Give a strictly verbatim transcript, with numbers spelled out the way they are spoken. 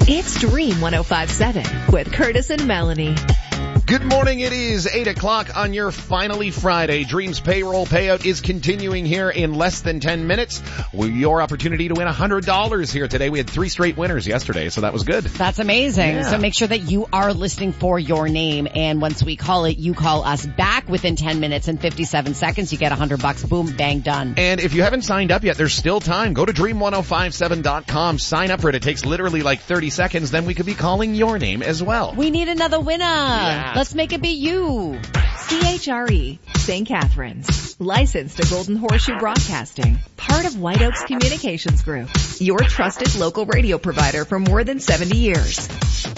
It's Dream one oh five point seven with Curtis and Melanie. Good morning. It is eight o'clock on your finally Friday. Dreams payroll payout is continuing here in less than ten minutes. With your opportunity to win one hundred dollars here today. We had three straight winners yesterday, so that was good. That's amazing. Yeah. So make sure that you are listening for your name, and once we call it, you call us back within ten minutes and fifty-seven seconds. You get one hundred bucks. Boom, bang, done. And if you haven't signed up yet, there's still time. Go to dream ten fifty-seven dot com. Sign up for it. It takes literally like thirty seconds. Then we could be calling your name as well. We need another winner. Yeah. Let's make it be you. C H R E, Saint Catharines. Licensed to Golden Horseshoe Broadcasting. Part of White Oaks Communications Group. Your trusted local radio provider for more than seventy years.